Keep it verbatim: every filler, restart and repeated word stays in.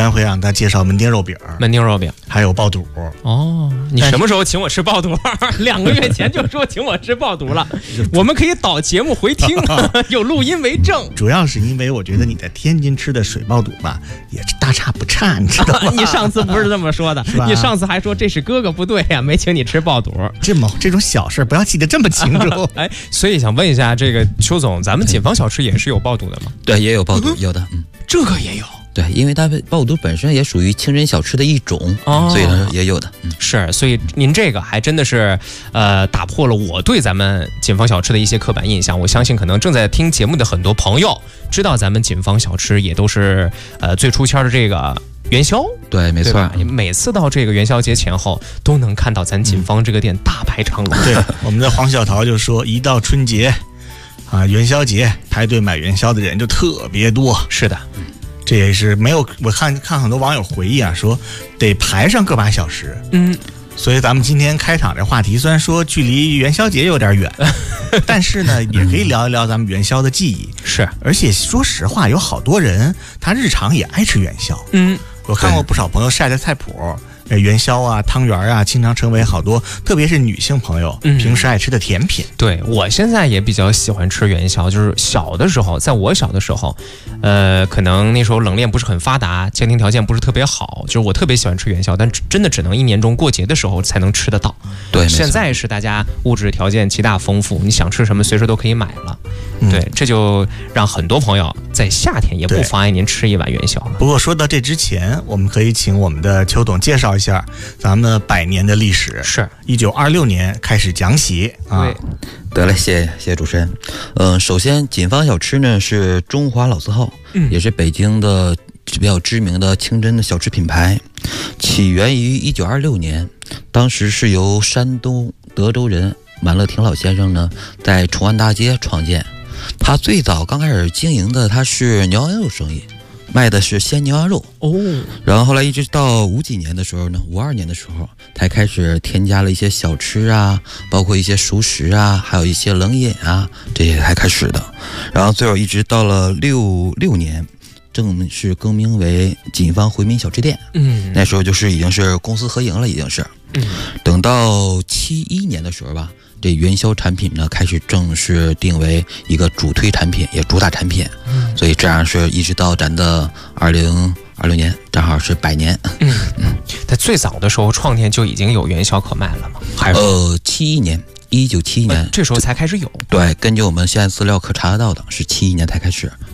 般会让他介绍门钉肉饼， 门钉肉饼还有爆肚。 哦，你什么时候请我吃爆肚？两个月前就说请我吃爆肚了，我们可以导节目回听，有录音为证。 主要是因为我觉得你在天津吃的水爆肚吧，也是大差不差，你知道吗？ 你上次不是这么说的，你上次还说这是哥哥不对呀、啊，没请你吃爆肚。 这么这种小事不要记得这么清楚。 哎，所以想问一下，这个邱总，咱们锦芳小吃也是有爆肚的吗？ 对，也有爆肚，有的，嗯， 这个也有。 对，因为它爆肚本身也属于清真小吃的一种， 哦、 所以呢也有的。嗯、 是，所以您这个还真的是，呃，打破了我对咱们锦芳小吃的一些刻板印象。我相信可能正在听节目的很多朋友知道咱们锦芳小吃也都是呃最出圈的这个元宵。 对，没错。 每次到这个元宵节前后，都能看到咱锦芳这个店大排长龙。 对，我们的黄小桃就说，一到春节啊元宵节，排队买元宵的人就特别多。 是的。 这也是没有，我看看很多网友回忆啊，说得排上个把小时。 嗯， 所以咱们今天开场这话题，虽然说距离元宵节有点远，但是呢，也可以聊一聊咱们元宵的记忆。 是， 而且说实话，有好多人他日常也爱吃元宵。 嗯， 我看过不少朋友晒的菜谱。元宵啊，汤圆啊，经常成为好多，特别是女性朋友、嗯、平时爱吃的甜品。 对，我现在也比较喜欢吃元宵，就是小的时候，在我小的时候，呃，可能那时候冷链不是很发达，家庭条件不是特别好，就是我特别喜欢吃元宵，但真的只能一年中过节的时候才能吃得到。 对， 现在是大家物质条件极大丰富，你想吃什么随时都可以买了。嗯、对，这就让很多朋友在夏天也不妨碍您吃一碗元宵了。 不过说到这之前，我们可以请我们的邱董介绍一下咱们百年的历史。 是一九二六年开始讲起啊。 对， 得嘞，谢谢谢谢主持人。嗯、呃，首先锦芳小吃呢是中华老字号，嗯，也是北京的比较知名的清真的小吃品牌，起源于一九二六年，当时是由山东德州人满乐廷老先生呢在崇安大街创建。他最早刚开始经营的他是牛羊肉生意，卖的是鲜牛羊肉哦， 然后后来一直到五几年的时候呢，五二年的时候才开始添加了一些小吃啊，包括一些熟食啊，还有一些冷饮啊，这些才开始的。然后最后一直到了六六年，正式更名为锦芳回民小吃店。嗯，那时候就是已经是公私合营了，已经是。嗯，等到七一年的时候吧，这元宵产品呢开始正式定为一个主推产品，也主打产品。嗯，所以这样是一直到咱的二零二六年，正好是百年。 嗯嗯，在最早的时候创店就已经有元宵可卖了吗？还是呃七一年，一九七一年、呃， 这时候才开始有。 对，根据我们现在资料可查得到的，是七一年才开始。